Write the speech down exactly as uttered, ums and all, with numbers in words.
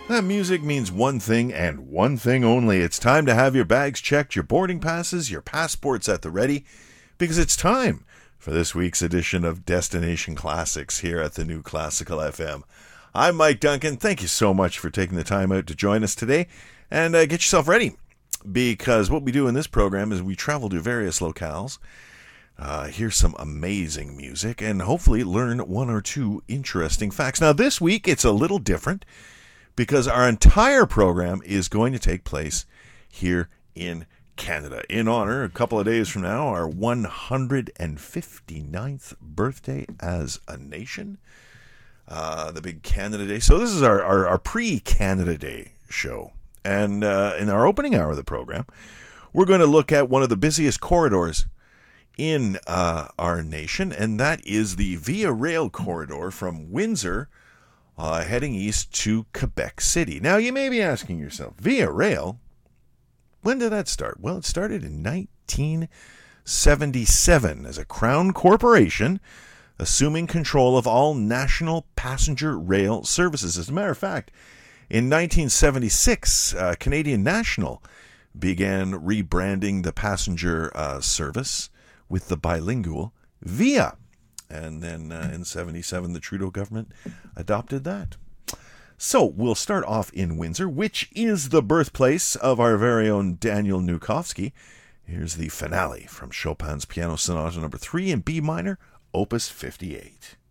That music means one thing and one thing only. It's time to have your bags checked, your boarding passes, your passports at the ready, because it's time for this week's edition of Destination Classics here at the New Classical F M. I'm Mike Duncan. Thank you so much for taking the time out to join us today, and uh, get yourself ready, because what we do in this program is we travel to various locales, uh, hear some amazing music, and hopefully learn one or two interesting facts. Now, this week it's a little different, because our entire program is going to take place here in Canada. In honor, a couple of days from now, our one hundred fifty-ninth birthday as a nation. Uh, the big Canada Day. So this is our, our, our pre-Canada Day show. And uh, in our opening hour of the program, we're going to look at one of the busiest corridors in uh, our nation, and that is the Via Rail corridor from Windsor Uh, heading east to Quebec City. Now, you may be asking yourself, Via Rail, when did that start? Well, it started in nineteen seventy-seven as a Crown corporation, assuming control of all national passenger rail services. As a matter of fact, in nineteen seventy-six, uh, Canadian National began rebranding the passenger uh, service with the bilingual Via. And then uh, in seventy-seven, the Trudeau government adopted that. So we'll start off in Windsor, which is the birthplace of our very own Daniel Nukovsky. Here's the finale from Chopin's Piano Sonata number three in B minor, Opus fifty-eight.